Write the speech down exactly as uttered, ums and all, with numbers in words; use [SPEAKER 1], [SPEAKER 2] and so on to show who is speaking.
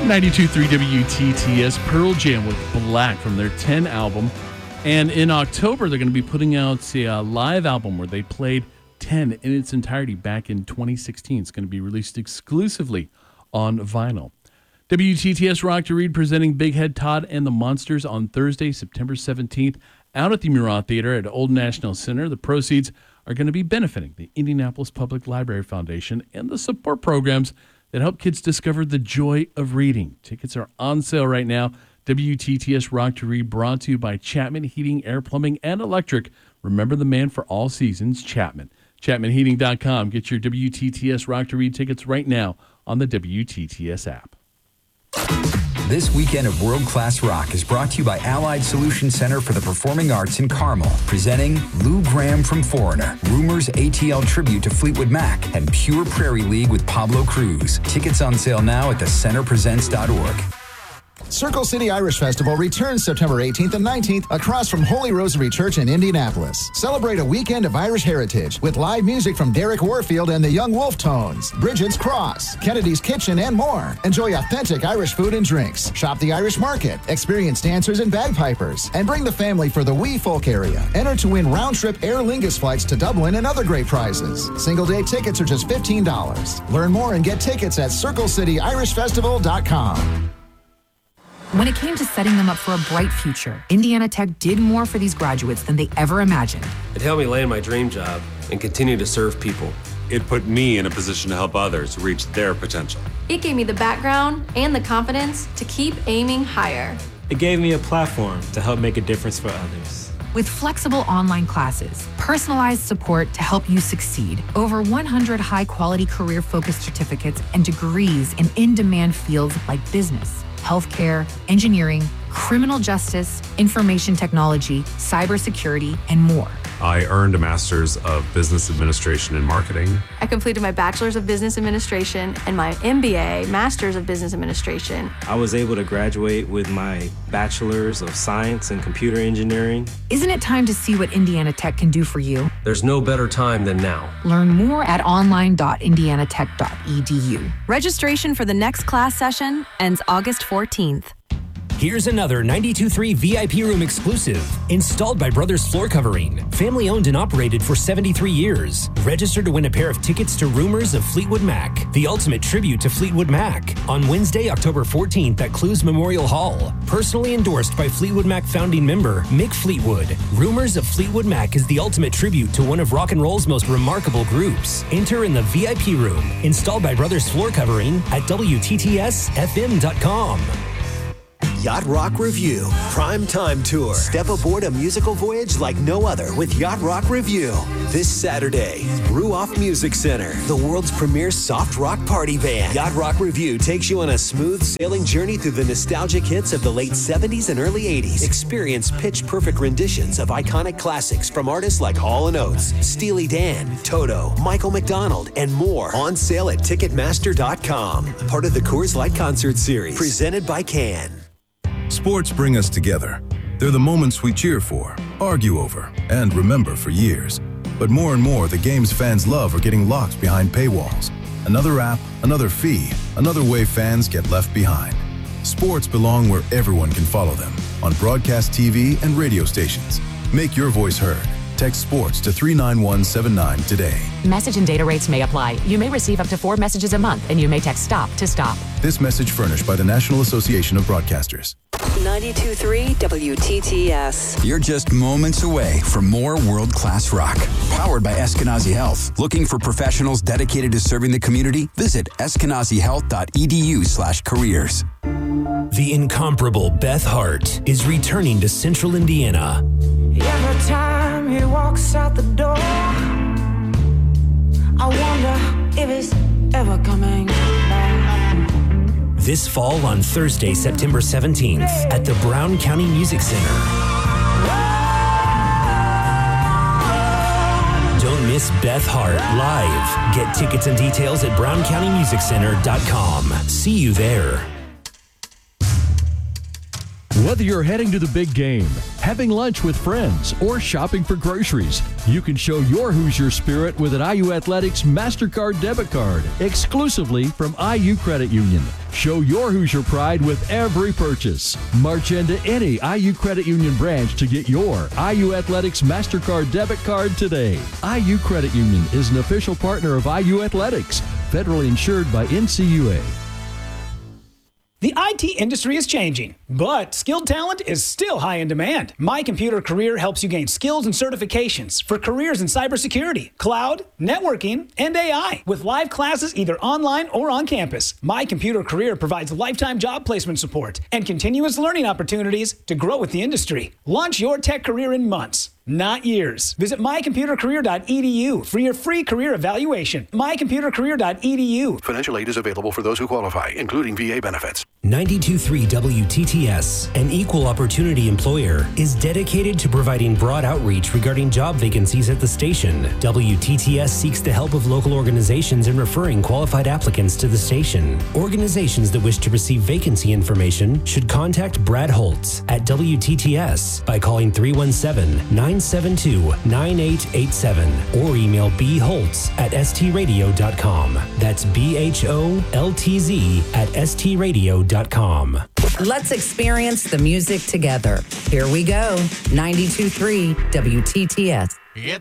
[SPEAKER 1] ninety-two point three W T T S, Pearl Jam with Black from their ten album. And in October, they're going to be putting out a uh, live album where they played ten in its entirety back in twenty sixteen. It's going to be released exclusively on vinyl. W T T S Rock to Read presenting Big Head Todd and the Monsters on Thursday, September seventeenth, out at the Murat Theater at Old National Center. The proceeds are going to be benefiting the Indianapolis Public Library Foundation and the support programs that help kids discover the joy of reading. Tickets are on sale right now. W T T S Rock to Read brought to you by Chapman Heating, Air, Plumbing, and Electric. Remember the man for all seasons, Chapman. Chapman Heating dot com. Get your W T T S Rock to Read tickets right now on the W T T S app.
[SPEAKER 2] This weekend of World Class Rock is brought to you by Allied Solution Center for the Performing Arts in Carmel, presenting Lou Gramm from Foreigner, Rumors A T L tribute to Fleetwood Mac, and Pure Prairie League with Pablo Cruz. Tickets on sale now at the center presents dot org.
[SPEAKER 3] Circle City Irish Festival returns September eighteenth and nineteenth across from Holy Rosary Church in Indianapolis. Celebrate a weekend of Irish heritage with live music from Derek Warfield and the Young Wolf Tones, Bridget's Cross, Kennedy's Kitchen, and more. Enjoy authentic Irish food and drinks. Shop the Irish Market, experience dancers and bagpipers, and bring the family for the Wee Folk area. Enter to win round-trip Aer Lingus flights to Dublin and other great prizes. Single-day tickets are just fifteen dollars. Learn more and get tickets at circle city irish festival dot com.
[SPEAKER 4] When it came to setting them up for a bright future, Indiana Tech did more for these graduates than they ever imagined.
[SPEAKER 5] It helped me land my dream job and continue to serve people.
[SPEAKER 6] It put me in a position to help others reach their potential.
[SPEAKER 7] It gave me the background and the confidence to keep aiming higher.
[SPEAKER 8] It gave me a platform to help make a difference for others.
[SPEAKER 4] With flexible online classes, personalized support to help you succeed, over one hundred high-quality career-focused certificates, and degrees in in-demand fields like business, healthcare, engineering, criminal justice, information technology, cybersecurity, and more.
[SPEAKER 6] I earned a master's of business administration and marketing.
[SPEAKER 7] I completed my bachelor's of business administration and my M B A, master's of business administration.
[SPEAKER 8] I was able to graduate with my bachelor's of science and computer engineering.
[SPEAKER 4] Isn't it time to see what Indiana Tech can do for you?
[SPEAKER 5] There's no better time than now.
[SPEAKER 4] Learn more at online dot indiana tech dot e d u.
[SPEAKER 9] Registration for the next class session ends August fourteenth.
[SPEAKER 10] Here's another ninety-two point three V I P room exclusive. Installed by Brothers Floor Covering. Family owned and operated for seventy-three years. Register to win a pair of tickets to Rumors of Fleetwood Mac, the ultimate tribute to Fleetwood Mac, on Wednesday, October fourteenth at Clues Memorial Hall. Personally endorsed by Fleetwood Mac founding member Mick Fleetwood. Rumors of Fleetwood Mac is the ultimate tribute to one of rock and roll's most remarkable groups. Enter in the V I P room. Installed by Brothers Floor Covering at W T T S F M dot com.
[SPEAKER 11] Yacht Rock Review, Prime Time Tour. Step aboard a musical voyage like no other with Yacht Rock Review. This Saturday, Ruoff Music Center, the world's premier soft rock party band. Yacht Rock Review takes you on a smooth sailing journey through the nostalgic hits of the late seventies and early eighties. Experience pitch-perfect renditions of iconic classics from artists like Hall and Oates, Steely Dan, Toto, Michael McDonald, and more. On sale at ticketmaster dot com. Part of the Coors Light Concert Series, presented by Can.
[SPEAKER 12] Sports bring us together. They're the moments we cheer for, argue over, and remember for years. But more and more, the games fans love are getting locked behind paywalls. Another app, another fee, another way fans get left behind. Sports belong where everyone can follow them, on broadcast T V and radio stations. Make your voice heard. Text SPORTS to three nine one seven nine today.
[SPEAKER 13] Message and data rates may apply. You may receive up to four messages a month, and you may text STOP to stop.
[SPEAKER 12] This message furnished by the National Association of Broadcasters.
[SPEAKER 9] ninety-two point three W T T S.
[SPEAKER 2] You're just moments away from more world-class rock. Powered by Eskenazi Health. Looking for professionals dedicated to serving the community? Visit eskenazi health dot e d u slash careers.
[SPEAKER 10] The incomparable Beth Hart is returning to Central Indiana.
[SPEAKER 14] Every time he walks out the door, I wonder if he's ever coming back.
[SPEAKER 10] This fall on Thursday, September seventeenth at the Brown County Music Center. Don't miss Beth Hart live. Get tickets and details at brown county music center dot com. See you there.
[SPEAKER 15] Whether you're heading to the big game, having lunch with friends, or shopping for groceries, you can show your Hoosier spirit with an I U Athletics MasterCard debit card exclusively from I U Credit Union. Show your Hoosier pride with every purchase. March into any I U Credit Union branch to get your I U Athletics MasterCard debit card today. I U Credit Union is an official partner of I U Athletics, federally insured by N C U A.
[SPEAKER 16] The I T industry is changing, but skilled talent is still high in demand. My Computer Career helps you gain skills and certifications for careers in cybersecurity, cloud, networking, and A I. With live classes either online or on campus, My Computer Career provides lifetime job placement support and continuous learning opportunities to grow with the industry. Launch your tech career in months, not years. Visit my computer career dot e d u for your free career evaluation. my computer career dot e d u.
[SPEAKER 17] Financial aid is available for those who qualify, including V A benefits.
[SPEAKER 10] ninety-two point three W T T S, an equal opportunity employer, is dedicated to providing broad outreach regarding job vacancies at the station. W T T S seeks the help of local organizations in referring qualified applicants to the station. Organizations that wish to receive vacancy information should contact Brad Holtz at W T T S by calling three one seven, nine seven two, nine eight eight seven or email b holtz at s t radio dot com. That's B H O L T Z at s t radio dot com.
[SPEAKER 18] Let's experience the music together. Here we go. ninety-two point three W T T S.
[SPEAKER 19] It's